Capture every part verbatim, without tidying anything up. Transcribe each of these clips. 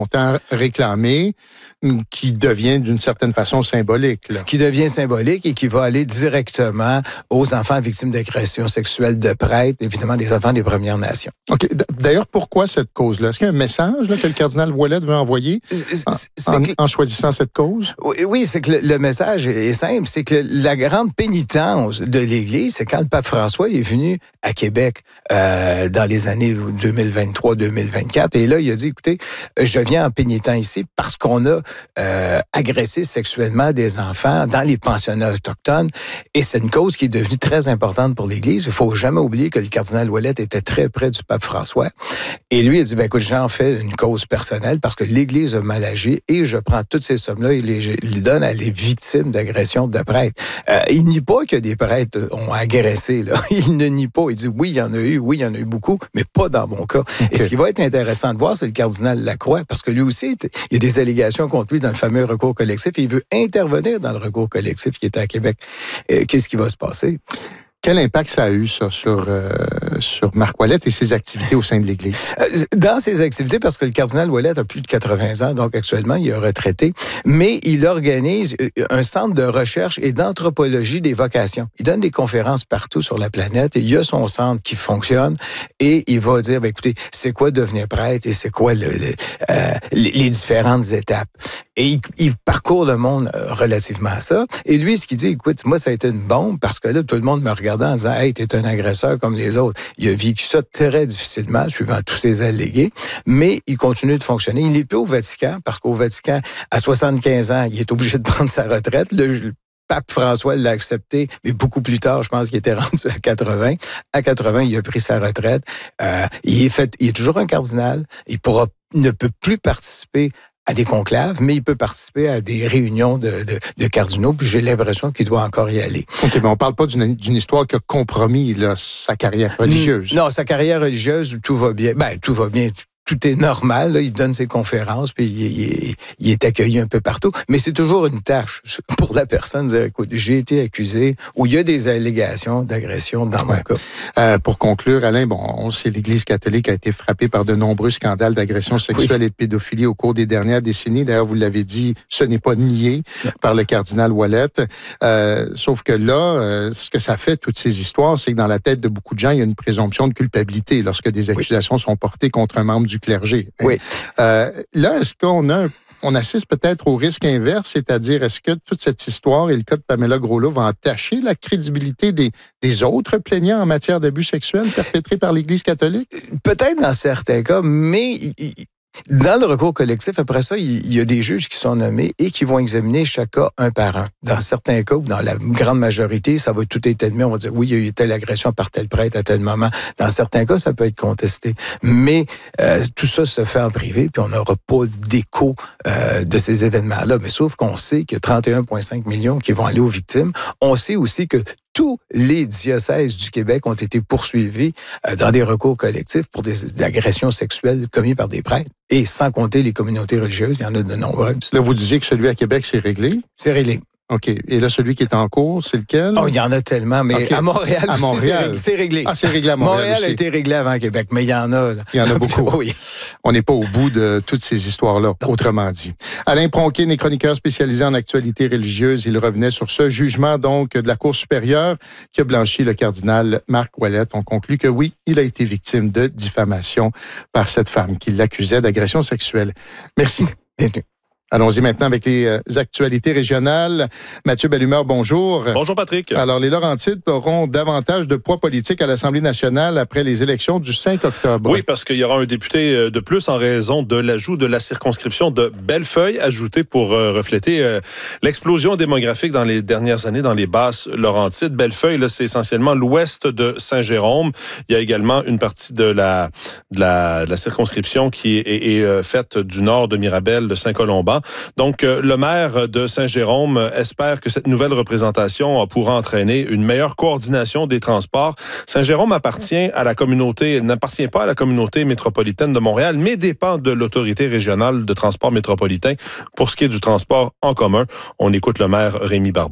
montant réclamé qui devient d'une certaine façon symbolique. Là. Qui devient symbolique et qui va aller directement aux enfants victimes d'agressions sexuelles de prêtres, évidemment des enfants des Premières Nations. OK. D'ailleurs, pourquoi cette cause-là? Est-ce qu'il y a un message là, que le cardinal Ouellette veut envoyer en, en, en choisissant cette cause? Oui, oui, c'est que le, le message est simple. C'est que la grande pénitence de l'Église, c'est quand le pape François est venu à Québec euh, dans les années deux mille vingt-trois deux mille vingt-quatre. Et là, il a dit, écoutez, je viens en pénitent ici parce qu'on a euh, agressé sexuellement des enfants dans les pensionnats autochtones. Et c'est une cause qui est devenue très importante pour l'Église. Il ne faut jamais oublier que le cardinal Ouellette était très près du pape François. Et lui, il a dit, ben écoute, j'en fais une cause personnelle parce que l'Église a mal agi et je prends toutes ces sommes-là et les, les donne à les victimes d'agressions de prêtres. Euh, il nie pas que des prêtres ont agressé. Là. Il ne nie pas. Il dit, oui, il y en a eu, oui, il y en a eu beaucoup, mais pas dans mon cas. Okay. Et ce qui va être intéressant de voir, c'est le cardinal Lacroix, parce que lui aussi, il y a des allégations contre lui dans le fameux recours collectif et il veut intervenir dans le recours collectif qui était à Québec. Euh, qu'est-ce qui va se passer? Quel impact ça a eu, ça, sur, euh, sur Marc Ouellette et ses activités au sein de l'Église? Dans ses activités, parce que le cardinal Ouellette a plus de quatre-vingts ans, donc actuellement, il est retraité, mais il organise un centre de recherche et d'anthropologie des vocations. Il donne des conférences partout sur la planète et il y a son centre qui fonctionne et il va dire, ben, écoutez, c'est quoi devenir prêtre et c'est quoi le, le, euh, les différentes étapes. Et il, il parcourt le monde relativement à ça. Et lui, ce qu'il dit, écoute, moi, ça a été une bombe parce que là, tout le monde me regarde en disant « Hey, t'es un agresseur comme les autres ». Il a vécu ça très difficilement, suivant tous ses allégués, mais il continue de fonctionner. Il n'est plus au Vatican, parce qu'au Vatican, à soixante-quinze ans, il est obligé de prendre sa retraite. Le, le pape François l'a accepté, mais beaucoup plus tard, je pense qu'il était rendu à quatre-vingts. À quatre-vingts, il a pris sa retraite. Euh, il, est fait, il est toujours un cardinal. Il pourra, il ne peut plus participer à des conclaves, mais il peut participer à des réunions de, de, de cardinaux, puis j'ai l'impression qu'il doit encore y aller. OK, mais on parle pas d'une, d'une histoire qui a compromis là, sa carrière religieuse. Non, sa carrière religieuse, tout va bien. Ben, tout va bien. Tout est normal, là, il donne ses conférences, puis il, il, il est accueilli un peu partout. Mais c'est toujours une tâche pour la personne de dire, écoute, j'ai été accusé, ou il y a des allégations d'agression dans mon ouais. cas. Euh, pour conclure, Alain, bon, on sait l'Église catholique a été frappée par de nombreux scandales d'agression sexuelle oui. et de pédophilie au cours des dernières décennies. D'ailleurs, vous l'avez dit, ce n'est pas nié non. par le cardinal Ouellette. Euh, sauf que là, euh, ce que ça fait, toutes ces histoires, c'est que dans la tête de beaucoup de gens, il y a une présomption de culpabilité lorsque des accusations oui. sont portées contre un membre du clergé. Oui. Euh, là, est-ce qu'on a, on assiste peut-être au risque inverse, c'est-à-dire est-ce que toute cette histoire et le cas de Pamela Groslo va entacher la crédibilité des, des autres plaignants en matière d'abus sexuels perpétrés par l'Église catholique? Peut-être dans certains cas, mais il, dans le recours collectif, après ça, il y a des juges qui sont nommés et qui vont examiner chaque cas un par un. Dans certains cas, ou dans la grande majorité, ça va tout être admis. On va dire, oui, il y a eu telle agression par tel prêtre à tel moment. Dans certains cas, ça peut être contesté. Mais euh, tout ça se fait en privé, puis on n'aura pas d'écho euh, de ces événements-là. Mais sauf qu'on sait qu'il y a trente et un virgule cinq millions qui vont aller aux victimes. On sait aussi que tous les diocèses du Québec ont été poursuivis euh, dans des recours collectifs pour des, des agressions sexuelles commises par des prêtres. Et sans compter les communautés religieuses, il y en a de nombreuses. Là, vous disiez que celui à Québec, c'est réglé? C'est réglé. OK. Et là, celui qui est en cours, c'est lequel? Oh, il y en a tellement, mais okay. à Montréal à aussi, Montréal. c'est réglé. Ah, c'est réglé à Montréal Montréal aussi. a été réglé avant Québec, mais il y en a. Là. Il y en a beaucoup. Oui. On n'est pas au bout de toutes ces histoires-là, non. autrement dit. Alain Pronkin est chroniqueur spécialisé en actualité religieuse. Il revenait sur ce jugement, donc, de la Cour supérieure qui a blanchi le cardinal Marc Ouellette. On conclut que oui, il a été victime de diffamation par cette femme qui l'accusait d'agression sexuelle. Merci. Bienvenue. Allons-y maintenant avec les euh, actualités régionales. Mathieu Bellumeur, bonjour. Bonjour Patrick. Alors, les Laurentides auront davantage de poids politique à l'Assemblée nationale après les élections du cinq octobre. Oui, parce qu'il y aura un député de plus en raison de l'ajout de la circonscription de Bellefeuille, ajouté pour euh, refléter euh, l'explosion démographique dans les dernières années dans les basses Laurentides. Bellefeuille, là, c'est essentiellement l'ouest de Saint-Jérôme. Il y a également une partie de la, de la, de la circonscription qui est, est, est euh, faite du nord de Mirabel, de Saint-Colomban. Donc, euh, le maire de Saint-Jérôme espère que cette nouvelle représentation pourra entraîner une meilleure coordination des transports. Saint-Jérôme appartient à la communauté, n'appartient pas à la communauté métropolitaine de Montréal, mais dépend de l'autorité régionale de transport métropolitain pour ce qui est du transport en commun. On écoute le maire Rémi Barbeau.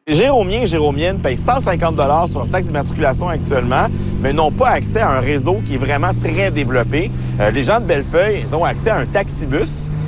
Les Jéromiens et Jéromiennes payent cent cinquante dollars sur leur taxe d'immatriculation actuellement, mais n'ont pas accès à un réseau qui est vraiment très développé. Euh, les gens de Bellefeuille, ils ont accès à un taxibus